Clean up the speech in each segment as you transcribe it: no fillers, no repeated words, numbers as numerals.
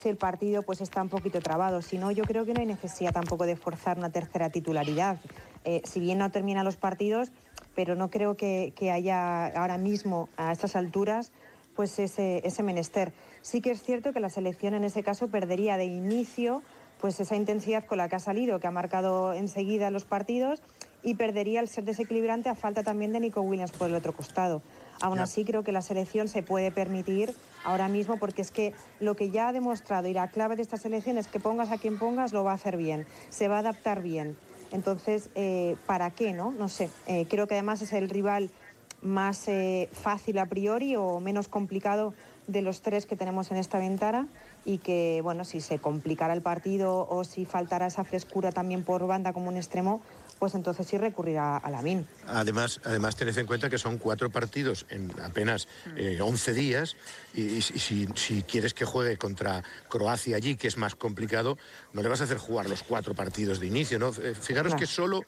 si el partido pues está un poquito trabado. Si no, yo creo que no hay necesidad tampoco de forzar una tercera titularidad. Si bien no terminan los partidos, pero no creo que haya ahora mismo, a estas alturas, pues ese menester. Sí que es cierto que la selección en ese caso perdería de inicio pues esa intensidad con la que ha salido, que ha marcado enseguida los partidos, y perdería el ser desequilibrante a falta también de Nico Williams por el otro costado. Aún así creo que la selección se puede permitir ahora mismo, porque es que lo que ya ha demostrado y la clave de esta selección es que pongas a quien pongas lo va a hacer bien, se va a adaptar bien. Entonces, ¿para qué, no? No sé, creo que además es el rival más fácil a priori o menos complicado de los tres que tenemos en esta ventana, y que, bueno, si se complicara el partido o si faltara esa frescura también por banda como un extremo, pues entonces sí recurrirá a Lamine. Además, tened en cuenta que son 4 partidos en apenas 11 días, y si quieres que juegue contra Croacia allí, que es más complicado, no le vas a hacer jugar los 4 partidos de inicio, ¿no? Fijaros que solo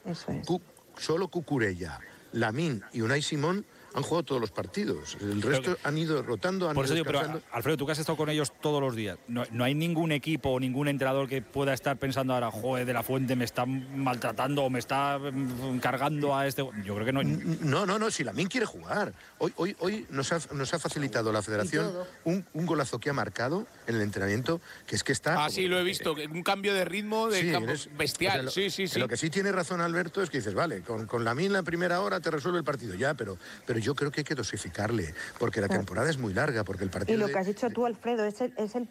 Cucurella, Lamine y Unai Simón han jugado todos los partidos. El resto han ido rotando, han por ido eso digo, descansando. pero Alfredo, tú que has estado con ellos todos los días, no hay ningún equipo o ningún entrenador que pueda estar pensando ahora, joder, De la Fuente me está maltratando o me está cargando a este. Yo creo que no. No, si Lamine quiere jugar. Hoy nos ha facilitado la Federación un golazo que ha marcado en el entrenamiento, que es que está... Ah, sí, lo he visto, un cambio de ritmo de campo bestial. O sea, sí. Lo que sí tiene razón Alberto es que dices, vale, con Lamine la primera hora te resuelve el partido, ya, pero yo creo que hay que dosificarle, porque la temporada es muy larga, porque el partido... Y lo que has dicho tú, Alfredo, es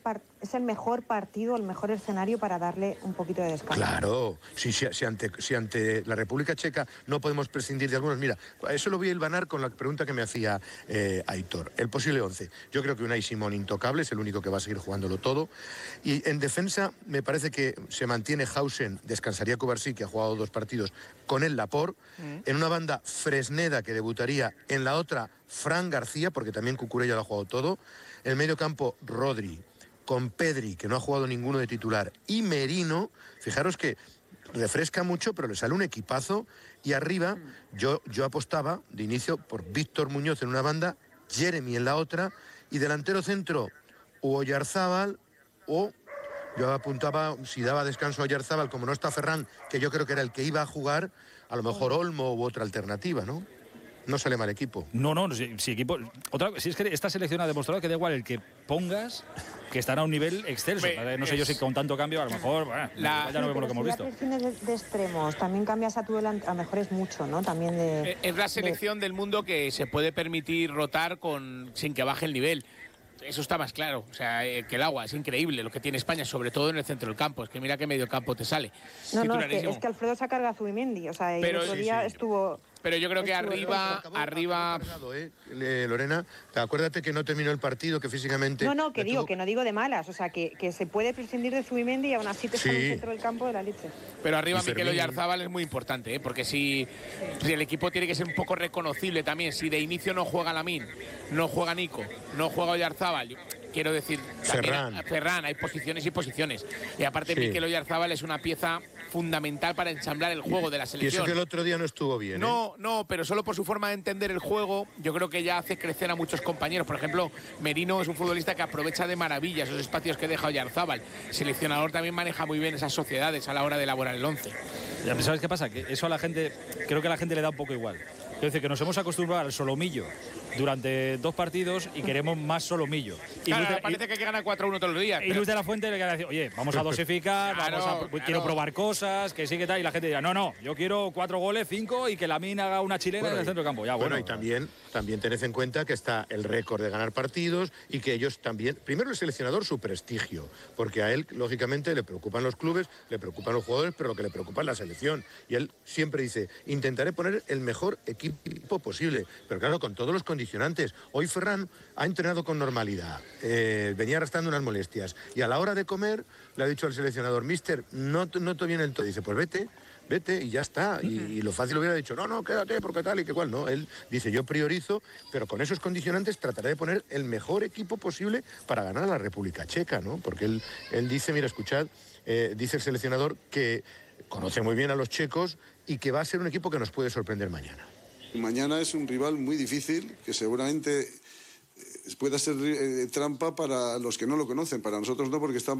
el mejor partido, el mejor escenario para darle un poquito de descanso. Claro, si ante la República Checa no podemos prescindir de algunos... Mira, eso lo voy a hilvanar con la pregunta que me hacía Aitor. El posible 11. Yo creo que Unai Simón intocable, es el único que va a seguir jugándolo todo. Y en defensa me parece que se mantiene Hausen, descansaría Kovacic, que ha jugado 2 partidos, con el Laporte. En una banda, Fresneda, que debutaría. En la otra, Fran García, porque también Cucurella lo ha jugado todo. En el medio campo, Rodri, con Pedri, que no ha jugado ninguno de titular, y Merino. Fijaros que refresca mucho, pero le sale un equipazo. Y arriba, yo apostaba de inicio por Víctor Muñoz en una banda, Jeremy en la otra, y delantero centro, o Oyarzábal, o yo apuntaba, si daba descanso a Oyarzábal, como no está Ferran, que yo creo que era el que iba a jugar, a lo mejor Olmo u otra alternativa, ¿no? No sale mal equipo. No, si equipo. Si es que esta selección ha demostrado que da igual el que pongas, que estará a un nivel excelso. No sé yo si con tanto cambio, a lo mejor, ya no vemos lo que hemos visto. Si tienes de extremos, también cambias a tu delante, a lo mejor es mucho, ¿no? También es la selección del mundo que se puede permitir rotar sin que baje el nivel. Eso está más claro, o sea, que el agua es increíble lo que tiene España, sobre todo en el centro del campo. Es que mira qué medio campo te sale. Es que Alfredo se carga a Zubimendi, o sea, el otro día estuvo... Pero yo creo que arriba... Lorena, acuérdate que no terminó el partido, que físicamente... Que no digo de malas, o sea, que se puede prescindir de Zubimendi y aún así te está en el centro del campo de la leche. Pero arriba Mikel Oyarzábal es muy importante, porque si el equipo tiene que ser un poco reconocible también, si de inicio no juega Lamine, no juega Nico, no juega Oyarzábal, quiero decir, Ferran, hay posiciones y posiciones. Y aparte Mikel Oyarzábal es una pieza fundamental para ensamblar el juego de la selección. Y eso que el otro día no estuvo bien. No, pero solo por su forma de entender el juego, yo creo que ya hace crecer a muchos compañeros. Por ejemplo, Merino es un futbolista que aprovecha de maravilla esos espacios que deja Oyarzábal. El seleccionador también maneja muy bien esas sociedades a la hora de elaborar el 11. ¿Sabes qué pasa? Que eso a la gente, creo que a la gente le da un poco igual. Es decir, que nos hemos acostumbrado al solomillo durante 2 partidos y queremos más solomillo. Claro, parece que hay que ganar 4-1 todos los días. Y Luis de la Fuente le quiere decir, oye, vamos a dosificar, quiero probar cosas, que sí, que tal. Y la gente dirá, no, yo quiero 4 goles, 5 y que Lamine haga una chilena en el centro del campo. Y también tened en cuenta que está el récord de ganar partidos y que ellos también... Primero el seleccionador, su prestigio, porque a él, lógicamente, le preocupan los clubes, le preocupan los jugadores, pero lo que le preocupa es la selección. Y él siempre dice, intentaré poner el mejor equipo posible, pero claro, con todos los condicionantes. Hoy Ferran ha entrenado con normalidad, venía arrastrando unas molestias, y a la hora de comer le ha dicho al seleccionador, mister, no te viene el todo. Dice, pues vete y ya está. Y lo fácil hubiera dicho, no, quédate, porque tal y que cual. No, él dice, yo priorizo, pero con esos condicionantes trataré de poner el mejor equipo posible para ganar a la República Checa, ¿no? Porque él dice, mira, escuchad, dice el seleccionador que conoce muy bien a los checos y que va a ser un equipo que nos puede sorprender mañana. Mañana es un rival muy difícil, que seguramente pueda ser trampa para los que no lo conocen, para nosotros no, porque estamos